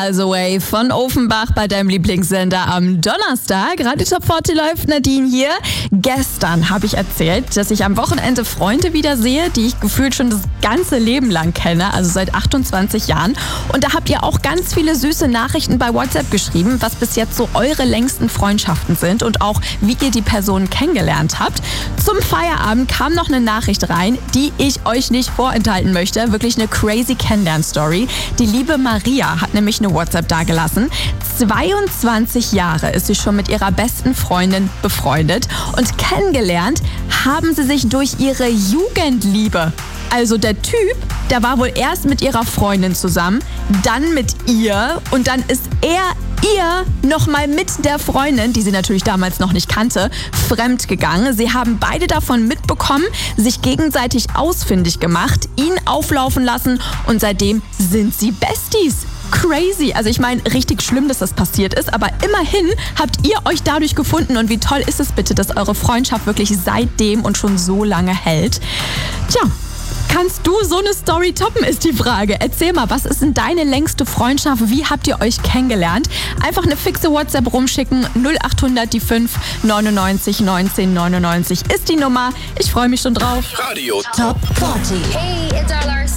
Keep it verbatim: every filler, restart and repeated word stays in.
Miles Away von Offenbach bei deinem Lieblingssender am Donnerstag. Radio Top vierzig läuft, Nadine hier. Gestern habe ich erzählt, dass ich am Wochenende Freunde wiedersehe, die ich gefühlt schon das ganze Leben lang kenne, also seit achtundzwanzig Jahren. Und da habt ihr auch ganz viele süße Nachrichten bei WhatsApp geschrieben, was bis jetzt so eure längsten Freundschaften sind und auch wie ihr die Personen kennengelernt habt. Zum Feierabend kam noch eine Nachricht rein, die ich euch nicht vorenthalten möchte. Wirklich eine crazy Kennenlern-Story. Die liebe Maria hat nämlich eine WhatsApp dagelassen. zweiundzwanzig Jahre ist sie schon mit ihrer besten Freundin befreundet und kennengelernt haben sie sich durch ihre Jugendliebe. Also der Typ, der war wohl erst mit ihrer Freundin zusammen, dann mit ihr und dann ist er ihr nochmal mit der Freundin, die sie natürlich damals noch nicht kannte, fremd gegangen. Sie haben beide davon mitbekommen, sich gegenseitig ausfindig gemacht, ihn auflaufen lassen und seitdem sind sie Besties. Crazy. Also ich meine, richtig schlimm, dass das passiert ist, aber immerhin habt ihr euch dadurch gefunden und wie toll ist es bitte, dass eure Freundschaft wirklich seitdem und schon so lange hält. Tja, kannst du so eine Story toppen, ist die Frage. Erzähl mal, was ist denn deine längste Freundschaft? Wie habt ihr euch kennengelernt? Einfach eine fixe WhatsApp rumschicken. null achthundert die fünf neunundneunzig neunzehn neunundneunzig ist die Nummer. Ich freue mich schon drauf. Radio Top vierzig. Hey, it's our Lars.